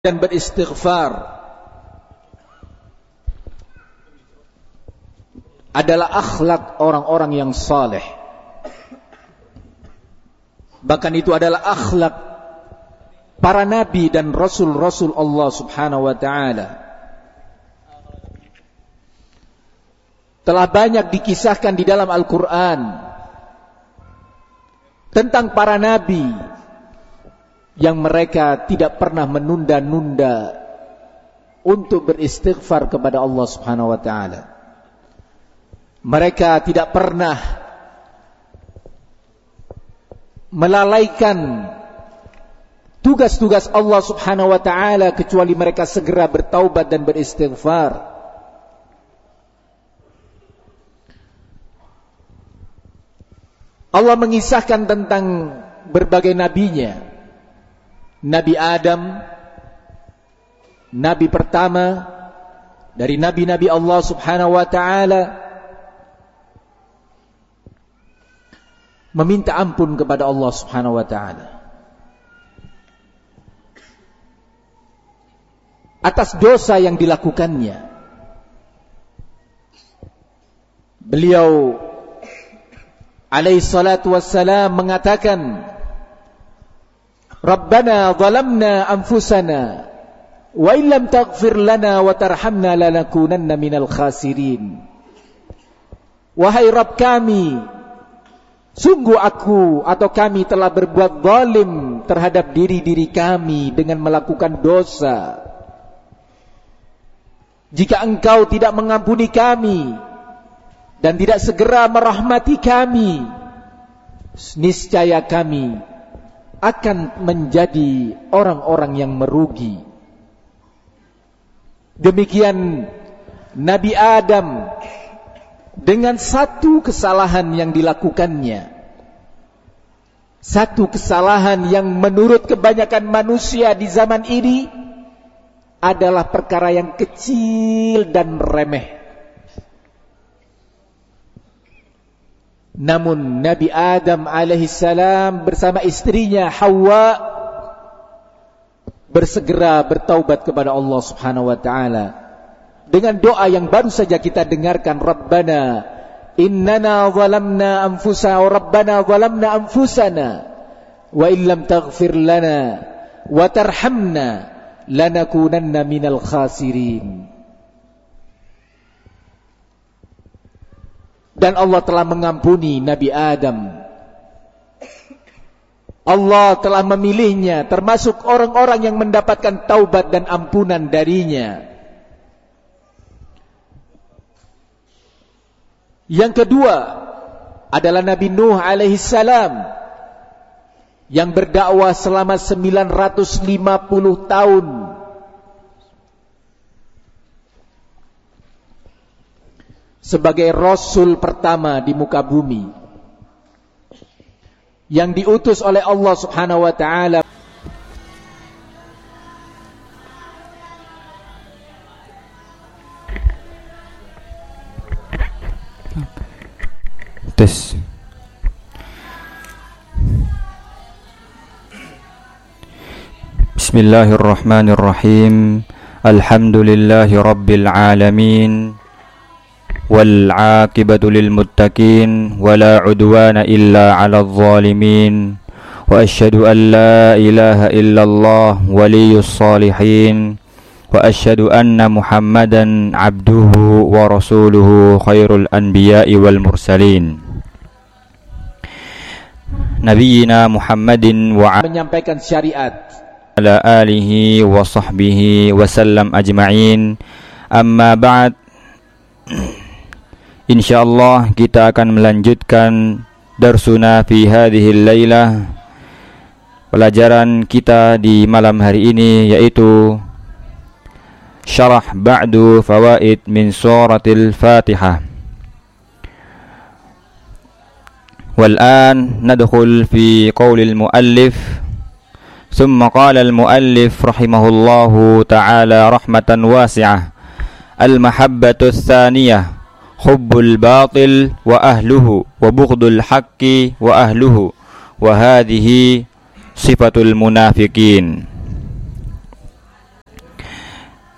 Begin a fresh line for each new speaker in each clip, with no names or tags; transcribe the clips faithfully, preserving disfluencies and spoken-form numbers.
dan beristighfar adalah akhlak orang-orang yang saleh. Bahkan itu adalah akhlak para nabi dan rasul-rasul Allah Subhanahu wa taala. Telah banyak dikisahkan di dalam Al-Qur'an tentang para nabi yang mereka tidak pernah menunda-nunda untuk beristighfar kepada Allah Subhanahu wa taala. Mereka tidak pernah melalaikan tugas-tugas Allah Subhanahu wa taala kecuali mereka segera bertaubat dan beristighfar. Allah mengisahkan tentang berbagai nabinya. Nabi Adam, nabi pertama dari nabi-nabi Allah Subhanahu wa taala, meminta ampun kepada Allah Subhanahu wa taala atas dosa yang dilakukannya. Beliau alaihi salatu wassalam mengatakan, Rabbana zalamna anfusana wa illam taghfir lana wa tarhamna lanakunanna minal khasirin. Wahai Rabb kami, sungguh aku atau kami telah berbuat zalim terhadap diri-diri kami dengan melakukan dosa. Jika engkau tidak mengampuni kami dan tidak segera merahmati kami, niscaya kami akan menjadi orang-orang yang merugi. Demikian Nabi Adam dengan satu kesalahan yang dilakukannya, satu kesalahan yang menurut kebanyakan manusia di zaman ini adalah perkara yang kecil dan remeh. Namun Nabi Adam alaihissalam bersama istrinya Hawa bersegera bertaubat kepada Allah Subhanahu wa taala dengan doa yang baru saja kita dengarkan, Rabbana innana zalamna anfusana wa Rabbana zalamna anfusana wa illam taghfir lana wa tarhamna lanakunanna minal khasirin. Dan Allah telah mengampuni Nabi Adam. Allah telah memilihnya termasuk orang-orang yang mendapatkan taubat dan ampunan darinya. Yang kedua adalah Nabi Nuh alaihi salam yang berdakwah selama sembilan ratus lima puluh tahun. Sebagai rasul pertama di muka bumi yang diutus oleh Allah Subhanahu wa taala.
Tes. Bismillahirrahmanirrahim. Alhamdulillahi rabbil alamin. والعاقبة للمتقين ولا عدوان إلا على الظالمين وأشهد أن لا إله إلا الله ولي الصالحين وأشهد أن محمدا عبده ورسوله خير الأنبياء والمرسلين نبينا محمد وعلى
menyampaikan syariat
آله وصحبه وسلم أجمعين. أما بعد, insyaallah kita akan melanjutkan darsuna fi hadhil lailah, pelajaran kita di malam hari ini, yaitu syarah ba'du fawaid min suratil Fatihah. Wal an nadkhul fi qaulil muallif. Thumma qala al muallif rahimahullahu ta'ala rahmatan wasi'ah. Al mahabbatu tsaniyah hubbul batil wa ahluhu wa bughdul haqqi wa ahluhu wa hadhihi sifatul munafiqin.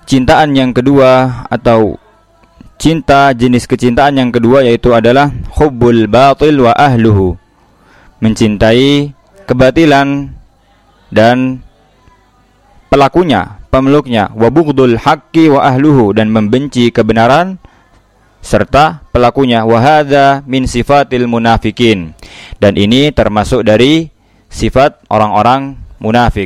cintaan yang kedua atau cinta jenis kecintaan yang kedua yaitu adalah hubbul batil wa ahluhu, mencintai kebatilan dan pelakunya, pemeluknya, wa bughdul haqqi wa ahluhu, dan membenci kebenaran serta pelakunya. Wa hadza min sifatil munafikin, dan ini termasuk dari sifat orang-orang munafik.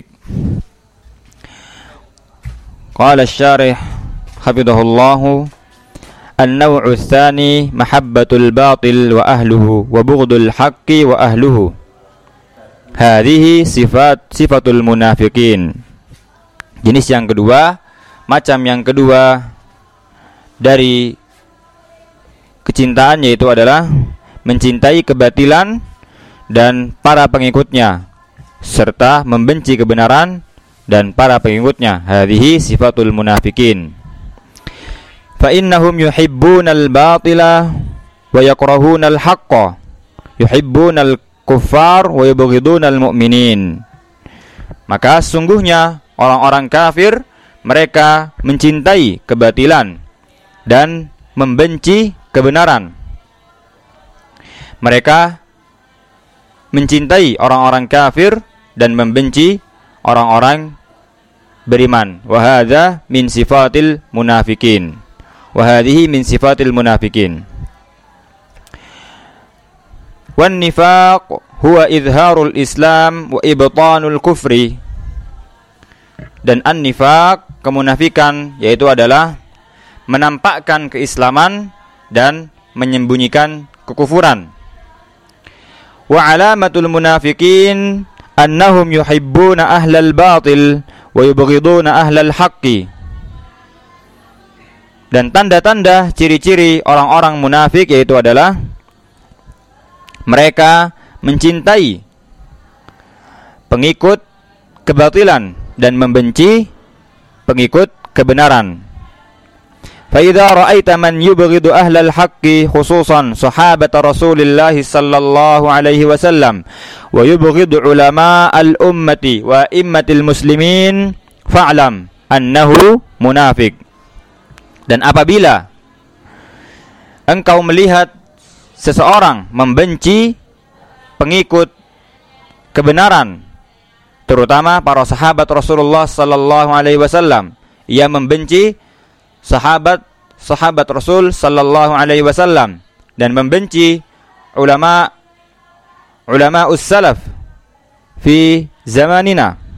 Qala asy-syarih hafizahullahu an-naw'u tsani mahabbatul batil wa ahluhu wa bughdul haqqi wa ahluhu. Hadhihi sifat sifatul munafikin. Jenis yang kedua, macam yang kedua dari kecintaan yaitu adalah mencintai kebatilan dan para pengikutnya serta membenci kebenaran dan para pengikutnya. Hadhihi sifatul munafikin. Fa innahum yuhibbunal batila wa yakrahunal haqqa, yuhibbunal kuffar wa yubghidunal mu'minin. Maka sungguhnya orang-orang kafir mereka mencintai kebatilan dan membenci kebenaran. Mereka mencintai orang-orang kafir dan membenci orang-orang beriman. Wa hadza min sifatil munafikin. Wa hadhihi min sifatil munafikin. Wan nifaq huwa izharul Islam wa ibtanul kufri. Dan an-nifaq, kemunafikan, yaitu adalah menampakkan keislaman dan menyembunyikan kekufuran. Wa alamatul munafikin annahum yuhibbuna ahlal batil wa yubghiduna ahlal haqqi. Dan tanda-tanda ciri-ciri orang-orang munafik yaitu adalah mereka mencintai pengikut kebatilan dan membenci pengikut kebenaran. Fa idza ra'aita man yubghidu ahlal haqqi khususan sahabat Rasulillah sallallahu alaihi wasallam wa yubghidu ulama al-ummati wa immatil muslimin fa'lam annahu munafik. Dan apabila engkau melihat seseorang membenci pengikut kebenaran, terutama para sahabat Rasulullah sallallahu alaihi wasallam, ia membenci sahabat sahabat Rasul sallallahu alaihi wasallam dan membenci ulama ulama us-salaf fi zamanina.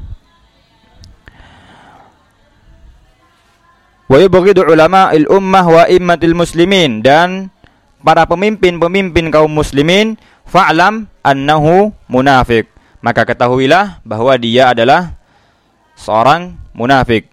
Wa yubghidu ulama al-ummah wa immatil muslimin, dan para pemimpin-pemimpin kaum muslimin, fa'lam annahu munafik, maka ketahuilah bahwa dia adalah seorang munafik.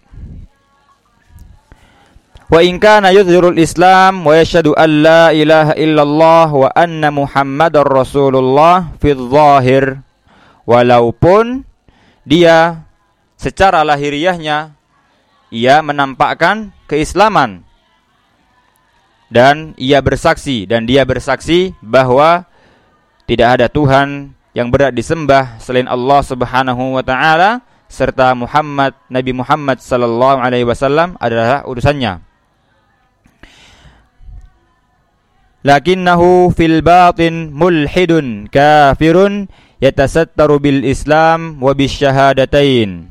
Wa in kana yuzhirul Islam wa yashhadu an la ilaha illallah wa anna Muhammadar Rasulullah fi dhahir, walaupun dia secara lahiriahnya ia menampakkan keislaman dan ia bersaksi dan dia bersaksi bahwa tidak ada Tuhan yang berhak disembah selain Allah Subhanahu wa taala, serta Muhammad Nabi Muhammad sallallahu alaihi wasallam adalah utusannya. Lakinnahu fil batin mulhidun kafirun yatasattaru bil Islam wa bisyahadatain.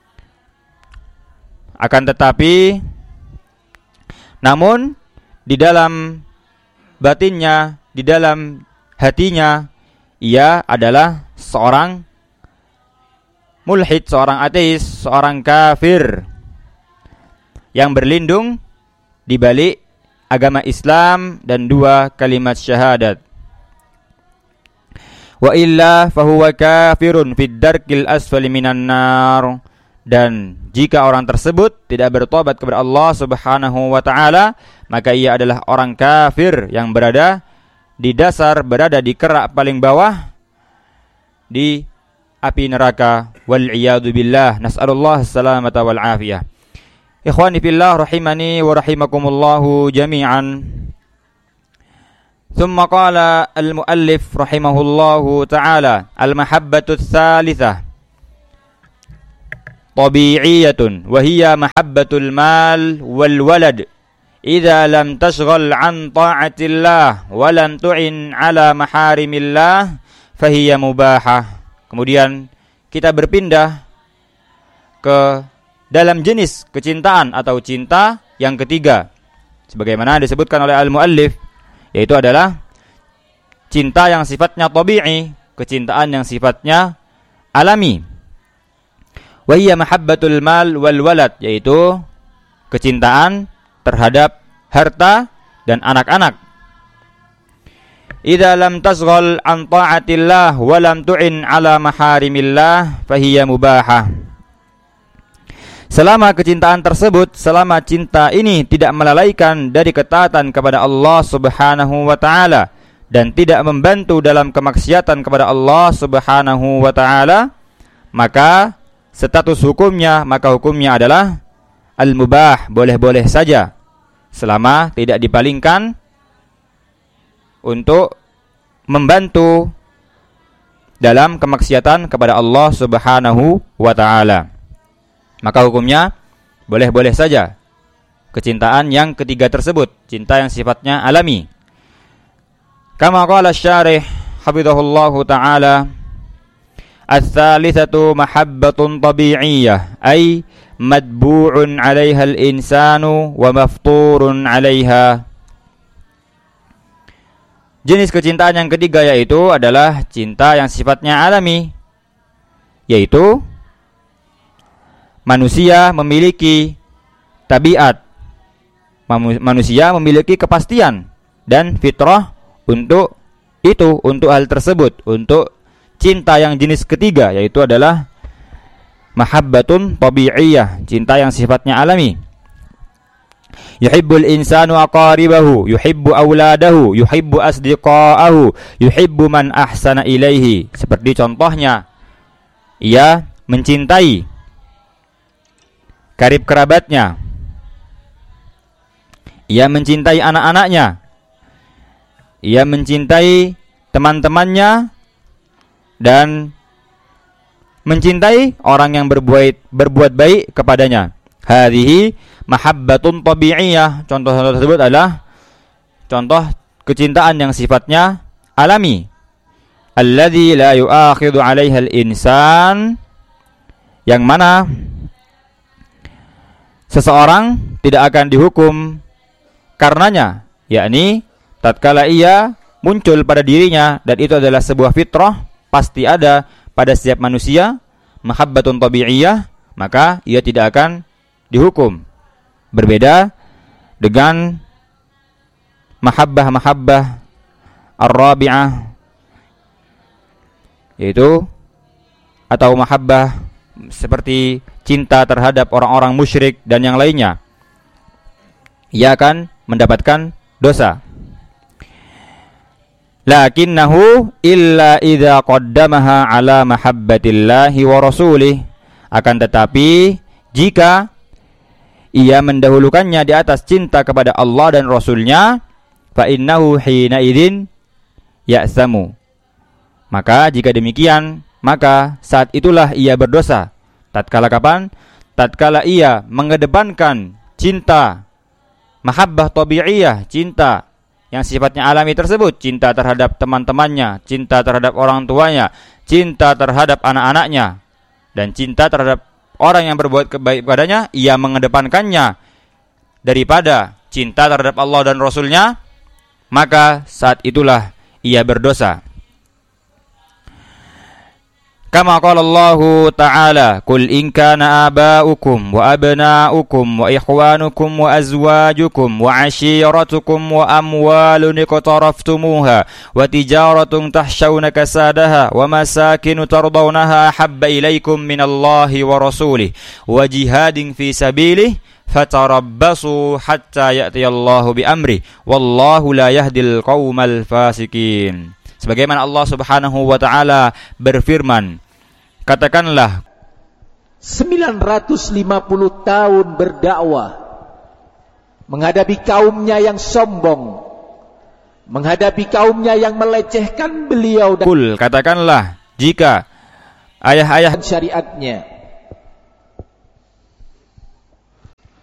Akan tetapi, namun di dalam batinnya, di dalam hatinya, ia adalah seorang mulhid, seorang ateis, seorang kafir yang berlindung di balik agama Islam dan dua kalimat syahadat. Wa illa fahuwa kafirun fid darkil asfali minan nar. Dan jika orang tersebut tidak bertobat kepada Allah Subhanahu wa taala, maka ia adalah orang kafir yang berada di dasar, berada di kerak paling bawah di api neraka. Wal iyadu billah, nas'alullah salamata wal afiyah. Ikhwani fillah rahimani wa rahimakumullahu jami'an. Thumma qala al-muallif rahimahullahu ta'ala al-mahabbatu tsalitsah. tabi'iyatun wa hiya mahabbatul mal wal walad idza lam tashghal an ta'atillah wa lam tu'in ala maharimillah fahiya mubahah. Kemudian kita berpindah ke dalam jenis kecintaan atau cinta yang ketiga, sebagaimana disebutkan oleh al-muallif, yaitu adalah cinta yang sifatnya tabi'i, kecintaan yang sifatnya alami. Wa hiya mahabbatul mal wal walad, yaitu kecintaan terhadap harta dan anak-anak. Idza lam tasghal an ta'atillah wa lam tu'in ala maharimillah fahiya mubahah. Selama kecintaan tersebut, selama cinta ini tidak melalaikan dari ketaatan kepada Allah Subhanahu wa taala dan tidak membantu dalam kemaksiatan kepada Allah Subhanahu wa taala, maka status hukumnya, maka hukumnya adalah al-mubah, boleh-boleh saja, selama tidak dipalingkan untuk membantu dalam kemaksiatan kepada Allah Subhanahu wa taala. Maka hukumnya boleh-boleh saja kecintaan yang ketiga tersebut, cinta yang sifatnya alami. Kama qala asy-syarih hafizahullahu taala, ats-tsalitsatu mahabbatun tabi'iyyah ay madbu'un 'alaiha al-insanu wa mafturun 'alaiha. Jenis kecintaan yang ketiga yaitu adalah cinta yang sifatnya alami, yaitu manusia memiliki tabiat, manusia memiliki kepastian dan fitrah untuk itu, untuk hal tersebut, untuk cinta yang jenis ketiga, yaitu adalah mahabbatun tabi'iyyah, cinta yang sifatnya alami. Yuhibbul insanu aqaribahu, yuhibbu auladahu, yuhibbu asdiqaahu, yuhibbu man ahsana ilaihi. Seperti contohnya, ia mencintai karib kerabatnya, ia mencintai anak-anaknya, ia mencintai teman-temannya, dan mencintai orang yang berbuat berbuat baik kepadanya. Hadhihi mahabbatun tabi'iyyah. Contoh-contoh tersebut adalah contoh kecintaan yang sifatnya alami. Alladzi la yu'akhidhu 'alaiha al-insan, yang mana seseorang tidak akan dihukum karenanya, yakni tatkala ia muncul pada dirinya, dan itu adalah sebuah fitrah, pasti ada pada setiap manusia, mahabbatun tabi'iyyah, maka ia tidak akan dihukum. Berbeda dengan mahabbah-mahabbah ar-rabi'ah, yaitu atau mahabbah seperti cinta terhadap orang-orang musyrik dan yang lainnya, ia akan mendapatkan dosa. Lakinnahu illa idza qaddamaha ala mahabbatillahi wa rasulih, akan tetapi jika ia mendahulukannya di atas cinta kepada Allah dan Rasulnya, fa innahu hina idzin ya'samu, maka jika demikian, maka saat itulah ia berdosa. Tatkala kapan? Tatkala ia mengedepankan cinta mahabbah tabi'iyah, cinta yang sifatnya alami tersebut, cinta terhadap teman-temannya, cinta terhadap orang tuanya, cinta terhadap anak-anaknya, dan cinta terhadap orang yang berbuat kebaik padanya, ia mengedepankannya daripada cinta terhadap Allah dan Rasulnya, maka saat itulah ia berdosa. Kama qala Allah Ta'ala, Qul in kana aba'ukum wa abna'ukum wa ikhwanukum wa azwajukum wa ashiratukum wa amwalun iqtaraftumuha wa tijaratun tahshawna kasadaha wa masakinu tardawnaha habba ilaikum minallahi wa rasulih wa jihadin fi sabilih fatarabbasu hatta ya'tiyallahu bi amri wallahu la yahdil qaumal fasikin. Sebagaimana Allah Subhanahu wa taala berfirman, katakanlah,
sembilan ratus lima puluh tahun berdakwah menghadapi kaumnya yang sombong, menghadapi kaumnya yang melecehkan beliau, dan
Kul, katakanlah, jika ayah-ayah
syariatnya,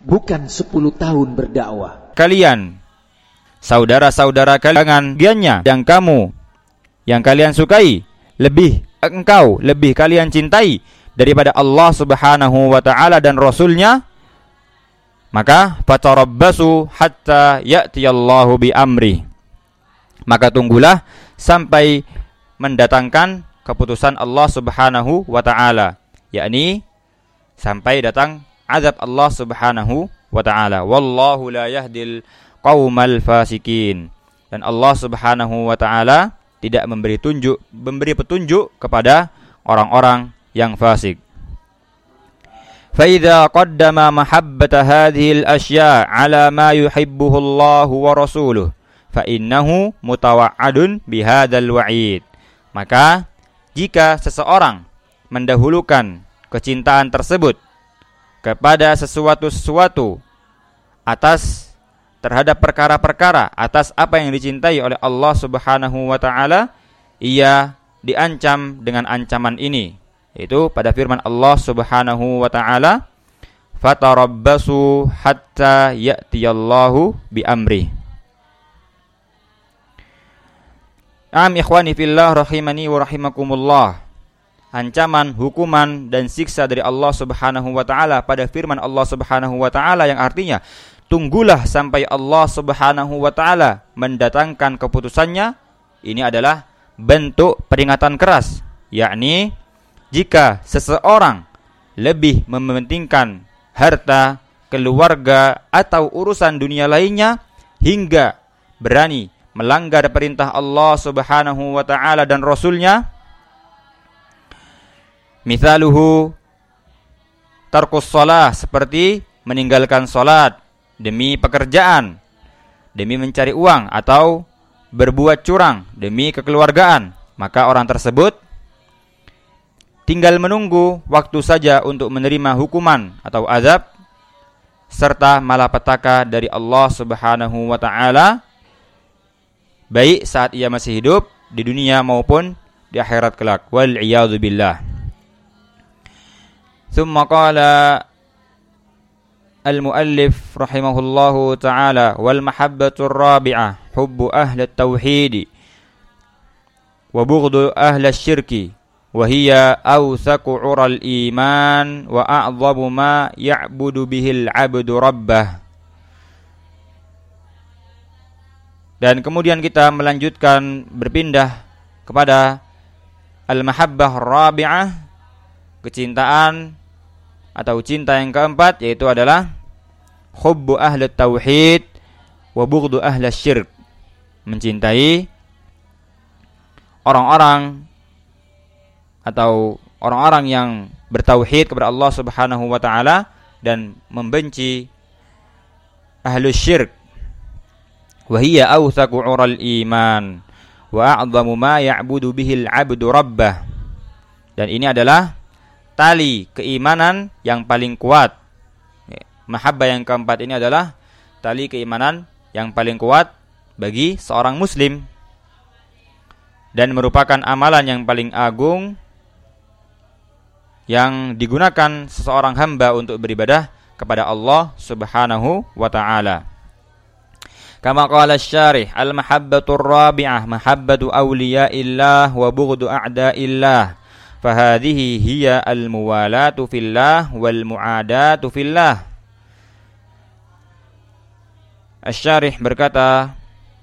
bukan sepuluh tahun berdakwah.
Kalian, saudara-saudara kalian, diannya yang kamu, yang kalian sukai, lebih engkau, lebih kalian cintai daripada Allah Subhanahu wa ta'ala dan Rasulnya, maka fatarabbasu hatta ya'tiyallahu bi amri. Maka tunggulah sampai mendatangkan keputusan Allah Subhanahu wa ta'ala, yakni sampai datang azab Allah Subhanahu wa ta'ala. Wallahu la yahdil qaumal fasikin. Dan Allah Subhanahu wa ta'ala tidak memberi tunjuk, memberi petunjuk kepada orang-orang yang fasik. Fa idza qaddama mahabbata hadhil asya' ala ma yuhibbuhu Allah wa rasuluhu fa innahu mutawa'adun bihadzal wa'id. Maka jika seseorang mendahulukan kecintaan tersebut kepada sesuatu-sesuatu atas terhadap perkara-perkara atas apa yang dicintai oleh Allah Subhanahu wa ta'ala, ia diancam dengan ancaman ini, yaitu pada firman Allah Subhanahu wa ta'ala, fatarabbasu hatta ya'tiyallahu bi amri. Am ikhwani fillah rahimani wa rahimakumullah. Ancaman, hukuman dan siksa dari Allah Subhanahu wa ta'ala pada firman Allah Subhanahu wa ta'ala yang artinya tunggulah sampai Allah Subhanahu wa ta'ala mendatangkan keputusannya. Ini adalah bentuk peringatan keras, yakni jika seseorang lebih mementingkan harta, keluarga atau urusan dunia lainnya hingga berani melanggar perintah Allah Subhanahu wa ta'ala dan Rasulnya, mithaluhu tarkus shalah, seperti meninggalkan salat demi pekerjaan, demi mencari uang, atau berbuat curang demi kekeluargaan, maka orang tersebut tinggal menunggu waktu saja untuk menerima hukuman atau azab serta malapetaka dari Allah Subhanahu wa ta'ala, baik saat ia masih hidup di dunia maupun di akhirat kelak. Wal iyadzu billah. Tsumma qala al-muallif rahimahullahu ta'ala, wal mahabbatur rabi'ah hubbu ahli at-tauhid wa bughdu ahli asy-syirki wa hiya awsaqu 'ural iman wa a'dhamu ma ya'budu bihil 'abdu rabbah. Dan kemudian kita melanjutkan berpindah kepada al-mahabbah rabi'ah, kecintaan atau cinta yang keempat, yaitu adalah hubbu ahli tauhid wa bughdu ahli syirk, mencintai orang-orang atau orang-orang yang bertauhid kepada Allah Subhanahu wa ta'ala dan membenci ahli syirk. Wahiyya awthaqu 'ural iman wa a'dhamu ma ya'budu bihil 'abdu rabbah. Dan ini adalah tali keimanan yang paling kuat. Mahabbah yang keempat ini adalah tali keimanan yang paling kuat bagi seorang muslim dan merupakan amalan yang paling agung yang digunakan seseorang hamba untuk beribadah kepada Allah Subhanahu wa ta'ala. Kama qala asy-syarih, al-mahabbatur rabi'ah mahabbatu awliya'illah wa bughdu a'da'illah. Fahadhihi hiya al-muwalatu fillah wal mu'adatu fillah. Asy-syarih berkata,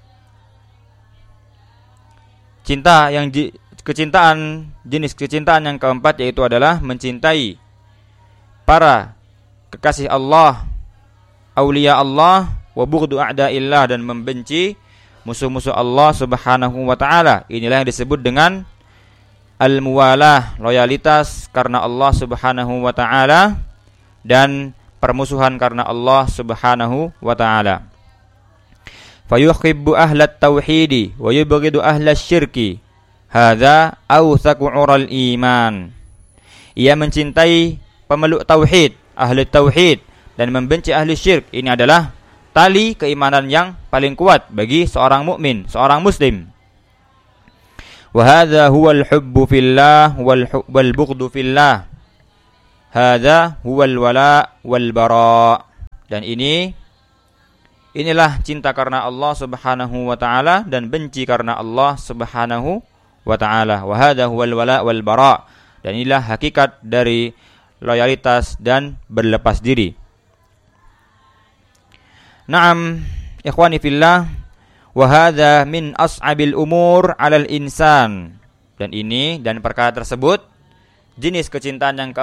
cinta yang ji, kecintaan jenis kecintaan yang keempat yaitu adalah mencintai para kekasih Allah, aulia Allah, wa bughdu a'da'illah, dan membenci musuh-musuh Allah Subhanahu wa ta'ala. Inilah yang disebut dengan al-muwalah, loyalitas karena Allah Subhanahu wa ta'ala, dan permusuhan karena Allah Subhanahu wa ta'ala. Fayuhibbu ahlat tauhidi wa yubghidu ahlas syirki. Hadza awthaqu 'ural iman. Ia mencintai pemeluk tauhid, ahli tauhid, dan membenci ahli syirk. Ini adalah tali keimanan yang paling kuat bagi seorang mukmin, seorang muslim. Wa hadza huwal hubbu fillah wal wal bughdu fillah. Hadza huwal wala wal bara. Dan ini inilah cinta karena Allah Subhanahu wa taala dan benci karena Allah Subhanahu wa taala. Wa hadha huwal wala wal bara. Dan inilah hakikat dari loyalitas dan berlepas diri. Naam, ikhwani fillah, wa hadha min as'abil umur 'alal insan. Dan ini dan perkara tersebut, jenis kecintaan yang